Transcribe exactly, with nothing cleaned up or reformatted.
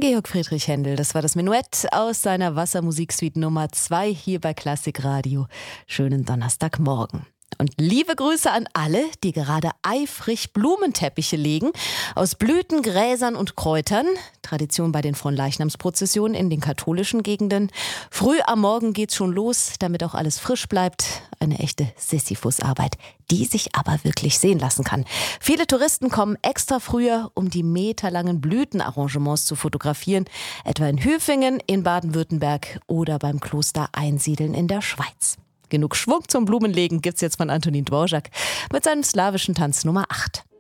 Georg Friedrich Händel, das war das Menuett aus seiner Wassermusiksuite Nummer zwei hier bei Klassik Radio. Schönen Donnerstagmorgen. Und liebe Grüße an alle, die gerade eifrig Blumenteppiche legen, aus Blüten, Gräsern und Kräutern. Tradition bei den Fronleichnamsprozessionen in den katholischen Gegenden. Früh am Morgen geht's schon los, damit auch alles frisch bleibt. Eine echte Sisyphusarbeit, die sich aber wirklich sehen lassen kann. Viele Touristen kommen extra früher, um die meterlangen Blütenarrangements zu fotografieren. Etwa in Hüfingen in Baden-Württemberg oder beim Kloster Einsiedeln in der Schweiz. Genug Schwung zum Blumenlegen gibt's jetzt von Antonin Dvorak mit seinem slawischen Tanz Nummer acht.